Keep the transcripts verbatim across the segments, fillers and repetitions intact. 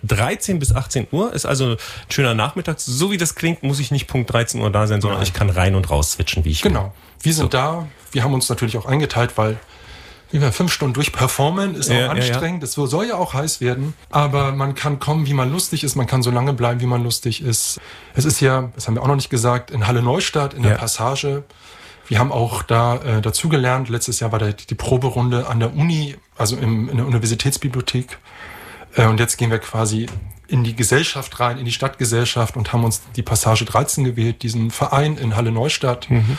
dreizehn bis achtzehn Uhr, ist also ein schöner Nachmittag. So wie das klingt, muss ich nicht Punkt dreizehn Uhr da sein, sondern Nein. ich kann rein und raus switchen, wie ich genau. will. Genau. Wir sind so. da. Wir haben uns natürlich auch eingeteilt, weil wie wir fünf Stunden durchperformen, ist ja, auch anstrengend. Es ja, ja. soll ja auch heiß werden. Aber man kann kommen, wie man lustig ist. Man kann so lange bleiben, wie man lustig ist. Es ist ja, das haben wir auch noch nicht gesagt, in Halle Neustadt, in ja. der Passage. Wir haben auch da äh, dazugelernt. Letztes Jahr war da die Proberunde an der Uni, also im, in der Universitätsbibliothek. Äh, und jetzt gehen wir quasi in die Gesellschaft rein, in die Stadtgesellschaft und haben uns die Passage dreizehn gewählt, diesen Verein in Halle Neustadt. Mhm.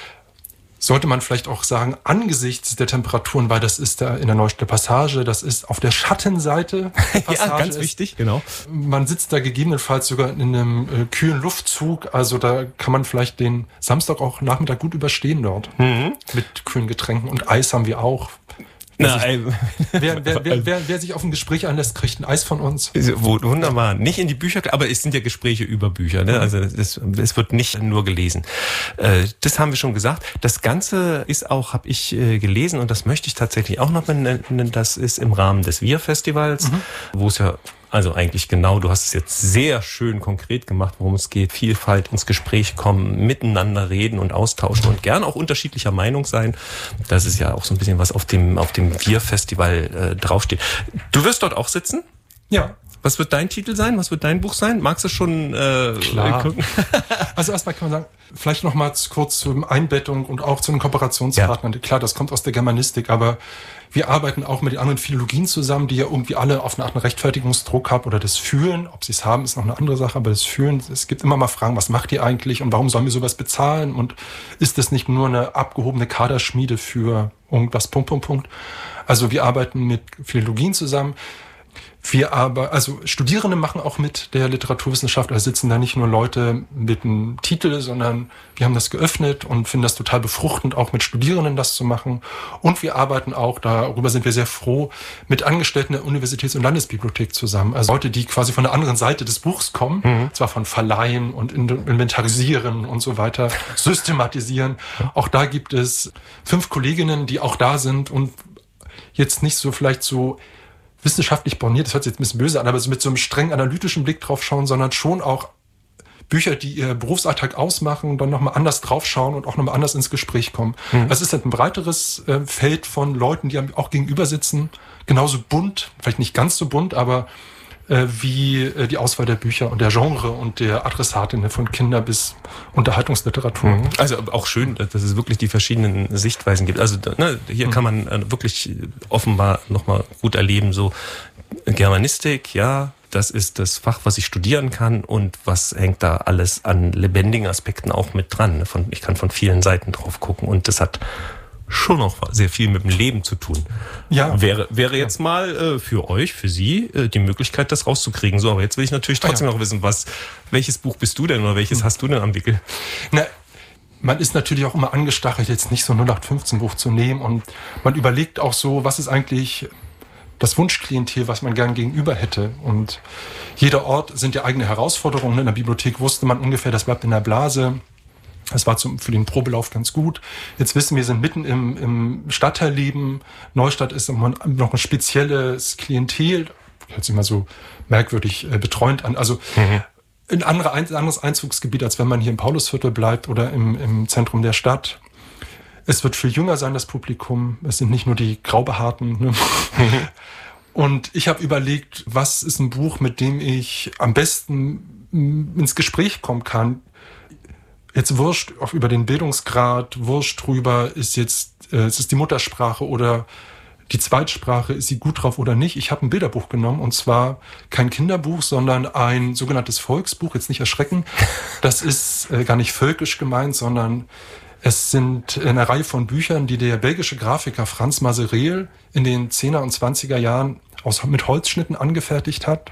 Sollte man vielleicht auch sagen, angesichts der Temperaturen, weil das ist da in der Neustädter Passage, das ist auf der Schattenseite der Passage. Ja, ganz wichtig, genau. Man sitzt da gegebenenfalls sogar in einem äh, kühlen Luftzug, also da kann man vielleicht den Samstag auch Nachmittag gut überstehen dort. Mhm. Mit kühlen Getränken und Eis haben wir auch. Na, sich, wer, wer, wer, wer, wer sich auf ein Gespräch einlässt, kriegt ein Eis von uns. Wunderbar. Nicht in die Bücher, aber es sind ja Gespräche über Bücher. Ne? Also es, es wird nicht nur gelesen. Das haben wir schon gesagt. Das Ganze ist auch, habe ich gelesen, und das möchte ich tatsächlich auch noch benennen, das ist im Rahmen des W I R-Festivals, mhm. wo es ja also eigentlich genau, du hast es jetzt sehr schön konkret gemacht, worum es geht. Vielfalt, ins Gespräch kommen, miteinander reden und austauschen und gern auch unterschiedlicher Meinung sein. Das ist ja auch so ein bisschen was auf dem auf dem W I R-Festival äh, draufsteht. Du wirst dort auch sitzen? Ja. Was wird dein Titel sein? Was wird dein Buch sein? Magst du schon äh, Klar. gucken? Also erstmal kann man sagen, vielleicht noch mal kurz zur Einbettung und auch zu den Kooperationspartnern. Ja. Klar, das kommt aus der Germanistik, aber wir arbeiten auch mit den anderen Philologien zusammen, die ja irgendwie alle auf eine Art einen Rechtfertigungsdruck haben oder das Fühlen. Ob sie es haben, ist noch eine andere Sache, aber das Fühlen, es gibt immer mal Fragen, was macht ihr eigentlich und warum sollen wir sowas bezahlen und ist das nicht nur eine abgehobene Kaderschmiede für irgendwas, Punkt, Punkt, Punkt. Also wir arbeiten mit Philologien zusammen. Wir aber, also Studierende machen auch mit der Literaturwissenschaft, also sitzen da nicht nur Leute mit einem Titel, sondern wir haben das geöffnet und finden das total befruchtend, auch mit Studierenden das zu machen. Und wir arbeiten auch, darüber sind wir sehr froh, mit Angestellten der Universitäts- und Landesbibliothek zusammen. Also Leute, die quasi von der anderen Seite des Buchs kommen, mhm. zwar von Verleihen und Inventarisieren und so weiter, systematisieren. Auch da gibt es fünf Kolleginnen, die auch da sind und jetzt nicht so vielleicht so wissenschaftlich borniert, das hört sich jetzt ein bisschen böse an, aber so mit so einem streng analytischen Blick drauf schauen, sondern schon auch Bücher, die ihr Berufsalltag ausmachen, dann nochmal anders draufschauen und auch nochmal anders ins Gespräch kommen. Mhm. Also es ist halt ein breiteres äh, Feld von Leuten, die auch gegenüber sitzen, genauso bunt, vielleicht nicht ganz so bunt, aber äh, wie äh, die Auswahl der Bücher und der Genre und der Adressatinnen von Kinder- bis Unterhaltungsliteratur. Mhm. Also auch schön, dass es wirklich die verschiedenen Sichtweisen gibt. Also ne, hier mhm. kann man äh, wirklich offenbar nochmal gut erleben, so Germanistik, ja, das ist das Fach, was ich studieren kann und was hängt da alles an lebendigen Aspekten auch mit dran. Von, ich kann von vielen Seiten drauf gucken und das hat schon noch sehr viel mit dem Leben zu tun. Ja. Wäre, wäre jetzt mal äh, für euch, für Sie, äh, die Möglichkeit, das rauszukriegen. So, aber jetzt will ich natürlich trotzdem ja. noch wissen, was, welches Buch bist du denn oder welches hm. hast du denn am Wickel? Na, man ist natürlich auch immer angestachelt, jetzt nicht so ein null acht fünfzehn Buch zu nehmen und man überlegt auch so, was ist eigentlich das Wunschklientel, was man gern gegenüber hätte. Und jeder Ort sind ja eigene Herausforderungen. In der Bibliothek wusste man ungefähr, das bleibt in der Blase. Das war zum, für den Probelauf ganz gut. Jetzt wissen wir, wir sind mitten im, im Stadtteilleben. Neustadt ist noch ein spezielles Klientel. Hört sich mal so merkwürdig äh, betreuend an. Also mhm. ein, andere, ein anderes Einzugsgebiet, als wenn man hier im Paulusviertel bleibt oder im, im Zentrum der Stadt. Es wird viel jünger sein, das Publikum. Es sind nicht nur die Graubehaarten. Ne? Mhm. Und ich habe überlegt, was ist ein Buch, mit dem ich am besten ins Gespräch kommen kann. Jetzt wurscht auch über den Bildungsgrad, wurscht drüber, ist jetzt äh, ist es die Muttersprache oder die Zweitsprache, ist sie gut drauf oder nicht. Ich habe ein Bilderbuch genommen und zwar kein Kinderbuch, sondern ein sogenanntes Volksbuch, jetzt nicht erschrecken. Das ist äh, gar nicht völkisch gemeint, sondern es sind eine Reihe von Büchern, die der belgische Grafiker Frans Mazereel in den zehner und zwanziger Jahren aus, mit Holzschnitten angefertigt hat.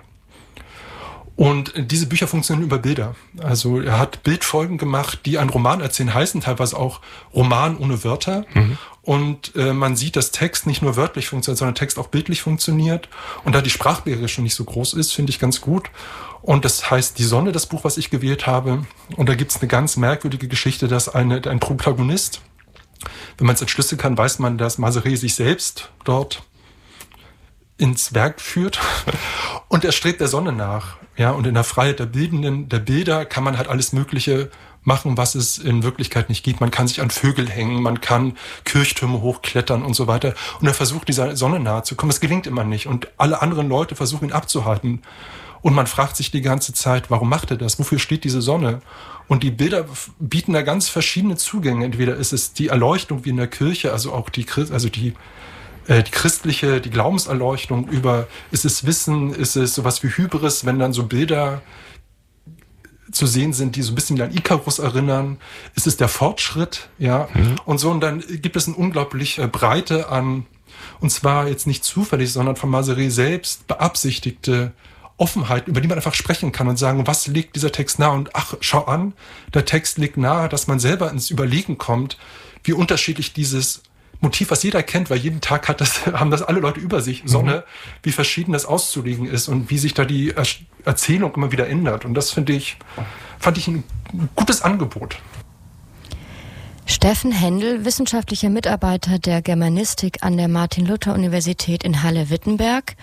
Und diese Bücher funktionieren über Bilder. Also er hat Bildfolgen gemacht, die einen Roman erzählen, heißen teilweise auch Roman ohne Wörter. Mhm. Und äh, man sieht, dass Text nicht nur wörtlich funktioniert, sondern Text auch bildlich funktioniert. Und da die Sprachbarriere schon nicht so groß ist, finde ich ganz gut. Und das heißt Die Sonne, das Buch, was ich gewählt habe. Und da gibt's eine ganz merkwürdige Geschichte, dass eine, ein Protagonist, wenn man es entschlüsseln kann, weiß man, dass Mazereel sich selbst dort ins Werk führt. Und er strebt der Sonne nach. Ja, und in der Freiheit der Bildenden, der Bilder kann man halt alles Mögliche machen, was es in Wirklichkeit nicht gibt. Man kann sich an Vögel hängen, man kann Kirchtürme hochklettern und so weiter. Und er versucht, dieser Sonne nahe zu kommen. Es gelingt immer nicht. Und alle anderen Leute versuchen, ihn abzuhalten. Und man fragt sich die ganze Zeit, warum macht er das? Wofür steht diese Sonne? Und die Bilder bieten da ganz verschiedene Zugänge. Entweder ist es die Erleuchtung wie in der Kirche, also auch die, also die, äh, die christliche, die Glaubenserleuchtung über, ist es Wissen, ist es sowas wie Hybris, wenn dann so Bilder zu sehen sind, die so ein bisschen an Ikarus erinnern, ist es der Fortschritt, ja, mhm. und so. Und dann gibt es eine unglaubliche Breite an, und zwar jetzt nicht zufällig, sondern von Masery selbst beabsichtigte Offenheit, über die man einfach sprechen kann und sagen, was legt dieser Text nahe? Und ach, schau an, der Text legt nahe, dass man selber ins Überlegen kommt, wie unterschiedlich dieses Motiv, was jeder kennt, weil jeden Tag hat das, haben das alle Leute über sich, Sonne, mhm. wie verschieden das auszulegen ist und wie sich da die er- Erzählung immer wieder ändert. Und das finde ich, fand ich ein gutes Angebot. Steffen Händel, wissenschaftlicher Mitarbeiter der Germanistik an der Martin-Luther-Universität in Halle-Wittenberg,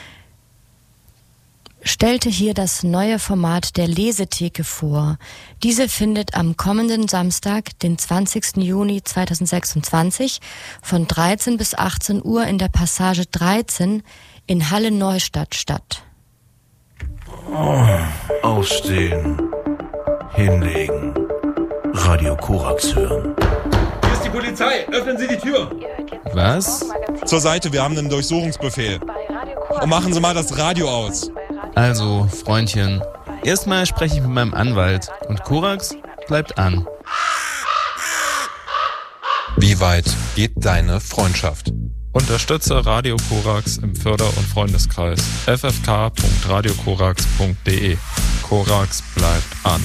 stellte hier das neue Format der Lesetheke vor. Diese findet am kommenden Samstag, den zwanzigsten Juni zweitausendsechsundzwanzig, von dreizehn bis achtzehn Uhr in der Passage dreizehn in Halle-Neustadt statt. Oh, aufstehen, hinlegen, Radio Korax hören. Hier ist die Polizei, öffnen Sie die Tür. Was? Zur Seite, wir haben einen Durchsuchungsbefehl. Und machen Sie mal das Radio aus. Also, Freundchen, erstmal spreche ich mit meinem Anwalt und Korax bleibt an. Wie weit geht deine Freundschaft? Unterstütze Radio Korax im Förder- und Freundeskreis f f k punkt radio korax punkt d e. Korax bleibt